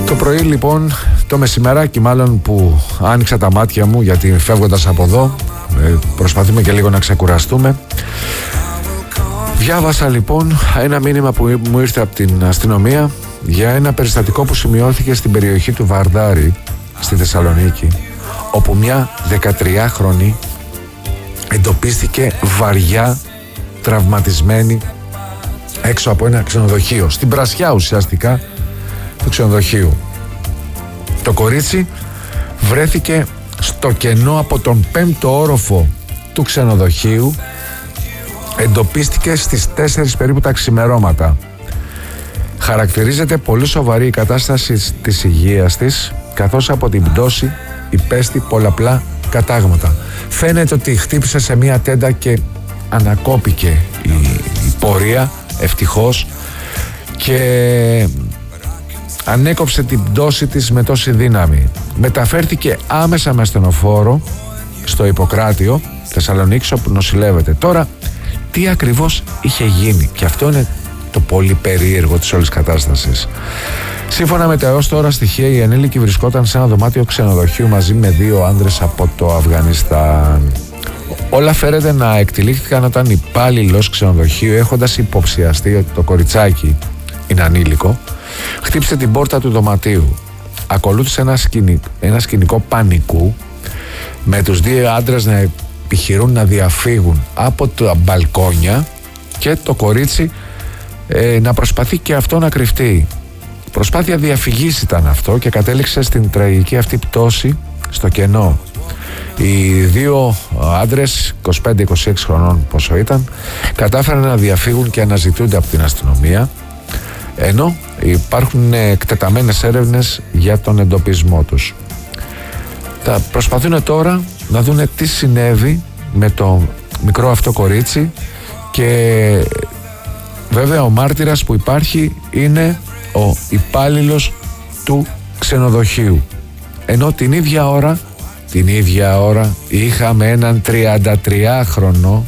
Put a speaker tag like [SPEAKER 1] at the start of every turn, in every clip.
[SPEAKER 1] Το πρωί λοιπόν, το μεσημεράκι μάλλον που άνοιξα τα μάτια μου, γιατί φεύγοντας από εδώ προσπαθούμε και λίγο να ξεκουραστούμε, διάβασα λοιπόν ένα μήνυμα που μου ήρθε από την αστυνομία για ένα περιστατικό που σημειώθηκε στην περιοχή του Βαρδάρη στη Θεσσαλονίκη, όπου μια 13χρονη εντοπίστηκε βαριά τραυματισμένη έξω από ένα ξενοδοχείο, στην πρασιά ουσιαστικά του ξενοδοχείου. Το κορίτσι βρέθηκε στο κενό από τον 5ο όροφο του ξενοδοχείου. Εντοπίστηκε στις 4 περίπου τα ξημερώματα. Χαρακτηρίζεται πολύ σοβαρή η κατάσταση της υγείας της, καθώς από την πτώση υπέστη πολλαπλά κατάγματα. Φαίνεται ότι χτύπησε σε μια τέντα και ανακόπηκε η πορεία, ευτυχώς, και ανέκοψε την πτώση της με τόση δύναμη. Μεταφέρθηκε άμεσα με ασθενοφόρο στο Ιπποκράτιο Θεσσαλονίκης, όπου νοσηλεύεται. Τώρα, τι ακριβώς είχε γίνει? Και αυτό είναι το πολύ περίεργο της όλης κατάστασης. Σύμφωνα με τα έως τώρα στοιχεία, η ανήλικη βρισκόταν σε ένα δωμάτιο ξενοδοχείου μαζί με 2 άντρες από το Αφγανιστάν. Όλα φέρεται να εκτελήθηκαν όταν υπάλληλος ξενοδοχείου, έχοντας υποψιαστεί ότι το κοριτσάκι είναι ανήλικο, χτύπησε την πόρτα του δωματίου. Ακολούθησε ένα σκηνικό πανικού, με τους 2 άντρες να επιχειρούν να διαφύγουν από τα μπαλκόνια και το κορίτσι να προσπαθεί και αυτό να κρυφτεί. Προσπάθεια διαφυγής ήταν αυτό και κατέληξε στην τραγική αυτή πτώση στο κενό. Οι 2 άντρες, 25-26 χρονών πόσο ήταν, κατάφεραν να διαφύγουν και αναζητούνται από την αστυνομία, ενώ υπάρχουν εκτεταμένες έρευνες για τον εντοπισμό τους. Θα προσπαθούν τώρα να δούνε τι συνέβη με το μικρό αυτό κορίτσι, και βέβαια ο μάρτυρας που υπάρχει είναι ο υπάλληλος του ξενοδοχείου. Ενώ την ίδια ώρα είχαμε έναν 33χρονο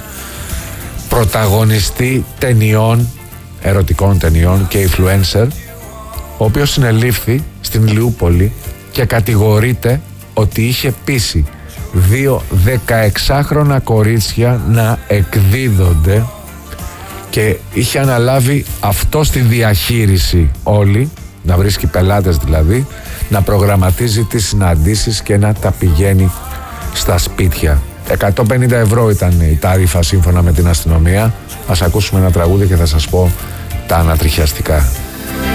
[SPEAKER 1] πρωταγωνιστή ταινιών, ερωτικών ταινιών και influencer, ο οποίος συνελήφθη στην Ηλιούπολη και κατηγορείται ότι είχε πείσει 2 16χρονα κορίτσια να εκδίδονται και είχε αναλάβει αυτό στη διαχείριση όλη, να βρίσκει πελάτες δηλαδή, να προγραμματίζει τις συναντήσεις και να τα πηγαίνει στα σπίτια. 150 ευρώ ήταν η τάριφα σύμφωνα με την αστυνομία. Ας ακούσουμε ένα τραγούδι και θα σας πω τα ανατριχιαστικά.